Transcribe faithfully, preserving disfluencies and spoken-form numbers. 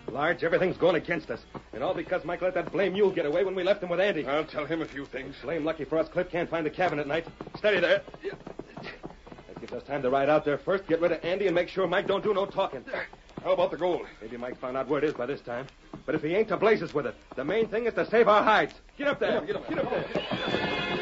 Large, everything's going against us. And all because Mike let that blame mule get away when we left him with Andy. I'll tell him a few things. Blame lucky for us, Cliff can't find the cabin at night. Steady there. That gives us time to ride out there first, get rid of Andy, and make sure Mike don't do no talking. How about the gold? Maybe Mike found out where it is by this time. But if he ain't to blazes with it, the main thing is to save our hides. Get up there. Get up, get up there.